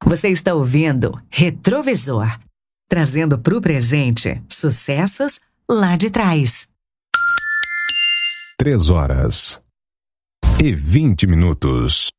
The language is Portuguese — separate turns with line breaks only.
Você está ouvindo Retrovisor, trazendo para o presente sucessos lá de trás.
3 horas e 20 minutos.